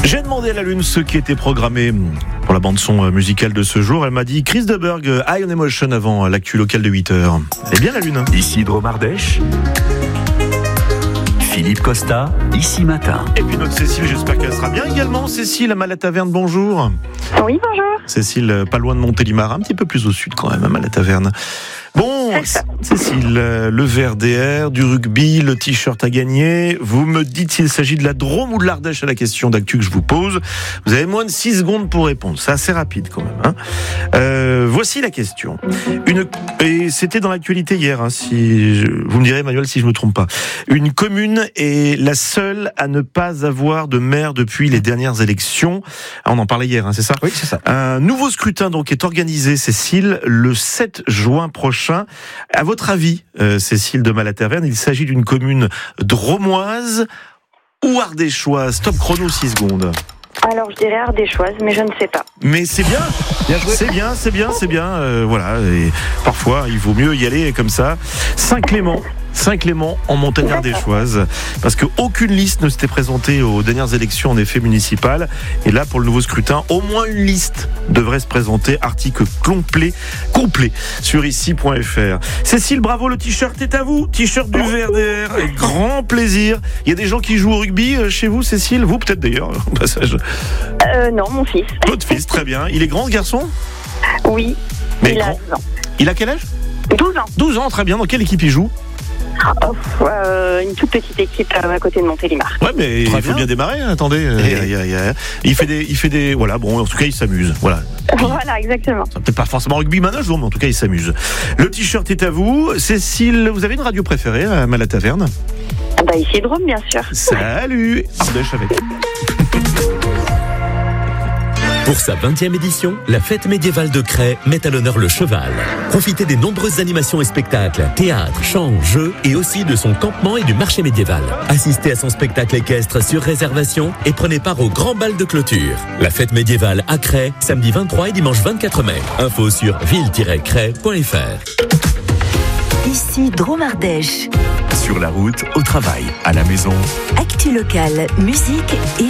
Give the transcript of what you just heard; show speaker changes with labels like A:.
A: J'ai demandé à la Lune ce qui était programmé pour la bande-son musicale de ce jour. Elle m'a dit Chris de Burgh, High on Emotion avant l'actu locale de 8h. Elle est bien la Lune.
B: Ici Dromardèche. Philippe Costa, ici matin.
A: Et puis notre Cécile, j'espère qu'elle sera bien également. Cécile, à Malataverne, bonjour.
C: Oui, bonjour.
A: Cécile, pas loin de Montélimar, un petit peu plus au sud quand même, à Malataverne. Bon, Cécile, le VRDR, du rugby, le t-shirt à gagner. Vous me dites s'il s'agit de la Drôme ou de l'Ardèche à la question d'actu que je vous pose. Vous avez moins de 6 secondes pour répondre. C'est assez rapide quand même. Voici la question. Et c'était dans l'actualité hier. Vous me direz, Emmanuel, si je me trompe pas. Une commune est la seule à ne pas avoir de maire depuis les dernières élections. On en parlait hier, c'est ça ?
D: Oui, c'est ça.
A: Un nouveau scrutin donc est organisé, Cécile, le 7 juin prochain. À votre avis, Cécile de Malataverne, il s'agit d'une commune drômoise ou ardéchoise ? Top chrono, 6 secondes.
C: Alors, je dirais ardéchoise, mais je ne sais pas.
A: Mais c'est bien, c'est bien. Voilà, et parfois, il vaut mieux y aller comme ça. Saint-Clément en montagne ardéchoise, parce qu'aucune liste ne s'était présentée aux dernières élections en effet municipales, et là pour le nouveau scrutin, au moins une liste devrait se présenter, article complet sur ici.fr. Cécile, bravo, le t-shirt est à vous, t-shirt du VRDR, avec grand plaisir. Il y a des gens qui jouent au rugby chez vous, Cécile, vous peut-être d'ailleurs, au passage.
C: Non, mon fils.
A: Votre fils, très bien. Il est grand ce garçon ?
C: Oui,
A: Mais
C: il a
A: grand.
C: 12 ans.
A: Il a quel âge ?
C: 12 ans.
A: 12 ans, très bien. Dans quelle équipe il joue ?
C: Une toute petite équipe à côté de Montélimar.
A: Ouais, mais il faut bien démarrer, attendez. Il fait des... Voilà, bon, en tout cas, il s'amuse. Voilà.
C: Voilà, exactement.
A: C'est peut-être pas forcément rugby manage, mais en tout cas, il s'amuse. Le t-shirt est à vous. Cécile, vous avez une radio préférée à Malataverne ?
C: Ici Drôme, bien sûr.
A: Salut Ardèche avec.
E: Pour sa 20e édition, la fête médiévale de Cray met à l'honneur le cheval. Profitez des nombreuses animations et spectacles, théâtre, chants, jeux et aussi de son campement et du marché médiéval. Assistez à son spectacle équestre sur réservation et prenez part au grand bal de clôture. La fête médiévale à Cray, samedi 23 et dimanche 24 mai. Info sur ville-cray.fr.
F: Ici Dromardèche.
B: Sur la route, au travail, à la maison.
F: Actu locale, musique et